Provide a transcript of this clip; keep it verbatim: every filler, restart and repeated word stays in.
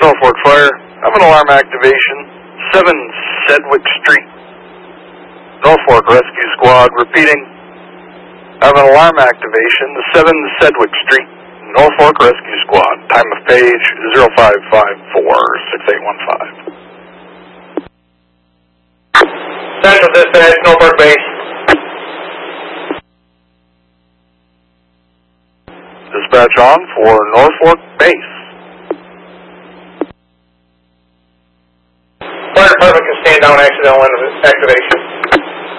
Norfolk Fire, I have an alarm activation, seven Sedgwick Street. Norfolk Rescue Squad, repeating. I have an alarm activation, seven Sedgwick Street. Norfolk Rescue Squad, time of page zero five five four six eight one five. Central Dispatch, Norfolk Base. Dispatch on for Norfolk Base. Fire department can stand down accidental activation.